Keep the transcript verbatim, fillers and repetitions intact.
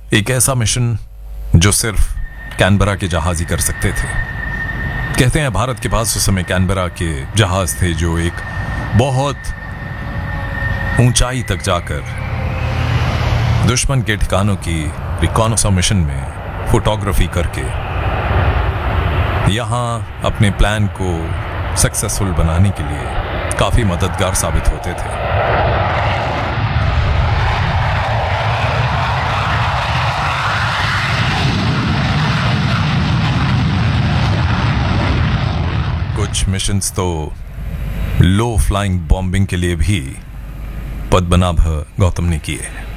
एक ऐसा मिशन जो सिर्फ कैनबरा के जहाज ही कर सकते थे। कहते हैं भारत के पास उस समय कैनबरा के जहाज थे जो एक बहुत ऊंचाई तक जाकर दुश्मन के ठिकानों की रिकॉनोसा मिशन में फोटोग्राफी करके यहां अपने प्लान को सक्सेसफुल बनाने के लिए काफी मददगार साबित होते थे। कुछ मिशंस तो लो फ्लाइंग बॉम्बिंग के लिए भी पद्मनाभ गौतम ने किए।